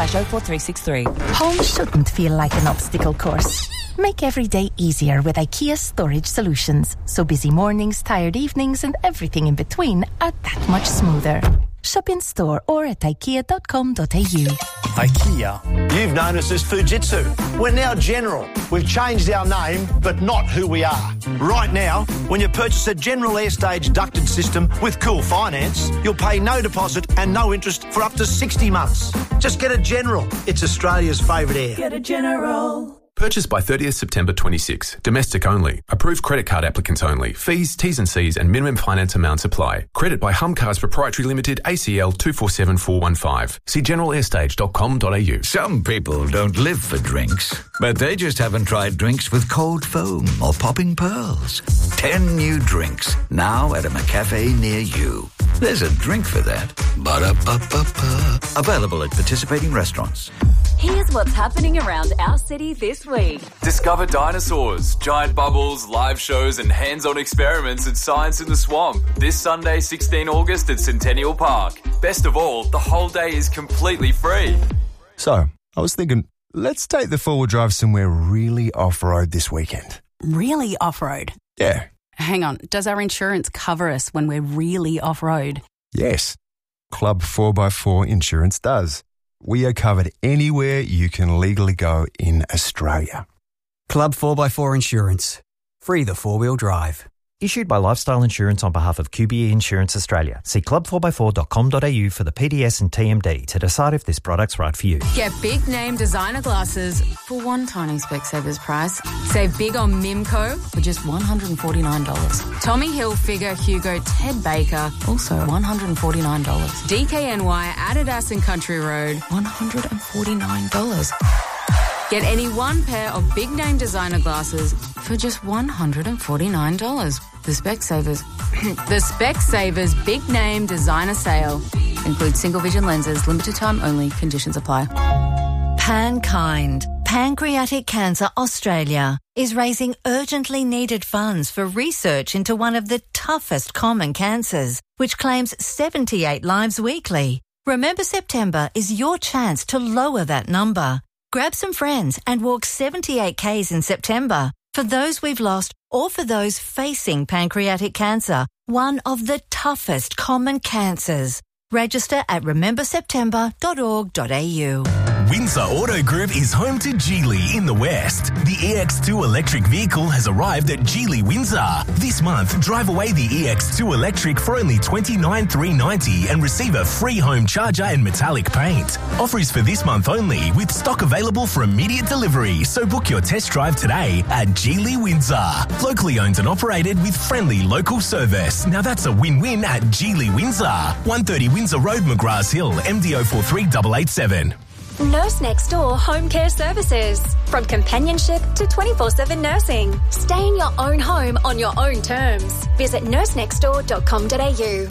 04363. Home shouldn't feel like an obstacle course. Make every day easier with IKEA Storage Solutions, so busy mornings, tired evenings and everything in between are that much smoother. Shop in store or at ikea.com.au. IKEA. You've known us as Fujitsu. We're now General. We've changed our name, but not who we are. Right now, when you purchase a General Airstage ducted system with Cool Finance, you'll pay no deposit and no interest for up to 60 months. Just get a General. It's Australia's favourite air. Get a General. Purchase by 30th September 26. Domestic only. Approved credit card applicants only. Fees, T's and C's and minimum finance amounts apply. Credit by Humcars Proprietary Limited, ACL 247415. See generalairstage.com.au. Some people don't live for drinks, but they just haven't tried drinks with cold foam or popping pearls. 10 new drinks, now at a McCafe near you. There's a drink for that. Ba-da-ba-ba-ba. Available at participating restaurants. Here's what's happening around our city this week. Discover dinosaurs, giant bubbles, live shows and hands-on experiments at Science in the Swamp this Sunday, 16 August at Centennial Park. Best of all, the whole day is completely free. So, I was thinking, let's take the four-wheel drive somewhere really off-road this weekend. Really off-road? Yeah. Hang on, does our insurance cover us when we're really off-road? Yes. Club 4x4 Insurance does. We are covered anywhere you can legally go in Australia. Club 4x4 Insurance. Free the four-wheel drive. Issued by Lifestyle Insurance on behalf of QBE Insurance Australia. See club4x4.com.au for the PDS and TMD to decide if this product's right for you. Get big name designer glasses for one tiny Specsavers price. Save big on Mimco for just $149. Tommy Hilfiger, Hugo, Ted Baker, also $149. DKNY, Adidas and Country Road, $149. Get any one pair of big name designer glasses for just $149. The Specsavers Big Name Designer Sale includes single vision lenses, limited time only, conditions apply. Pankind, Pancreatic Cancer Australia, is raising urgently needed funds for research into one of the toughest common cancers, which claims 78 lives weekly. Remember September is your chance to lower that number. Grab some friends and walk 78 Ks in September for those we've lost or for those facing pancreatic cancer, one of the toughest common cancers. Register at rememberseptember.org.au. Windsor Auto Group is home to Geely in the West. The EX2 electric vehicle has arrived at Geely Windsor. This month, drive away the EX2 electric for only $29,390 and receive a free home charger and metallic paint. Offer is for this month only, with stock available for immediate delivery, so book your test drive today at Geely Windsor. Locally owned and operated with friendly local service. Now that's a win-win at Geely Windsor. 130 Windsor Road, McGrath Hill, MDO 43887. Nurse Next Door Home Care Services. From companionship to 24/7 nursing. Stay in your own home on your own terms. Visit nursenextdoor.com.au.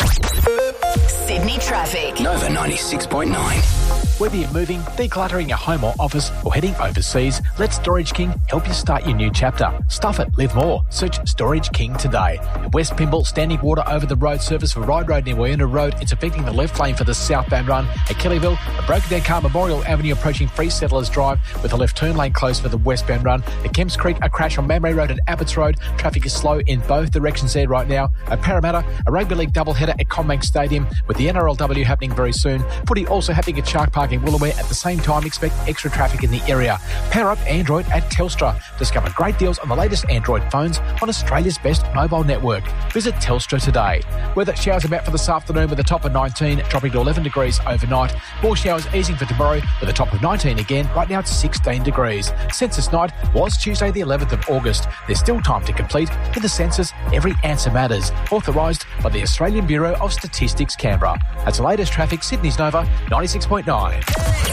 Sydney traffic. Nova 96.9. Whether you're moving, decluttering your home or office, or heading overseas, let Storage King help you start your new chapter. Stuff it, live more. Search Storage King today. At West Pymble, standing water over the road surface for Ride Road near Wayuna Road. It's affecting the left lane for the southbound run. At Kellyville, a broken down car, Memorial Avenue approaching Free Settlers Drive with a left turn lane closed for the westbound run. At Kemps Creek, a crash on Mamre Road and Abbots Road. Traffic is slow in both directions there right now. At Parramatta, a rugby league doubleheader at Combank Stadium with the NRLW happening very soon. Footy also happening at Shark Park in Wolloware. At the same time, expect extra traffic in the area. Power up Android at Telstra. Discover great deals on the latest Android phones on Australia's best mobile network. Visit Telstra today. Weather showers about for this afternoon with a top of 19, dropping to 11 degrees overnight. More showers easing for tomorrow with a top of 19 again. Right now it's 16 degrees. Census night was Tuesday the 11th of August. There's still time to complete. In the census, every answer matters. Authorised by the Australian Bureau of Statistics, Canberra. That's the latest traffic. Sydney's Nova 96.9.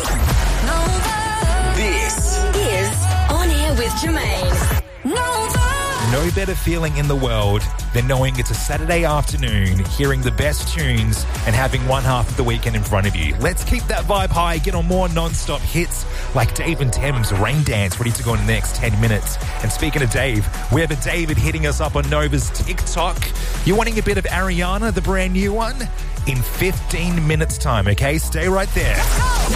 This is On Air with Jermaine. No better feeling in the world than knowing it's a Saturday afternoon, hearing the best tunes and having one half of the weekend in front of you. Let's keep that vibe high, get on more non-stop hits like Dave and Thames' Rain Dance, ready to go in the next 10 minutes. And speaking of Dave, we have a David hitting us up on Nova's TikTok. You wanting a bit of Ariana, the brand new one? In 15 minutes time, okay? Stay right there.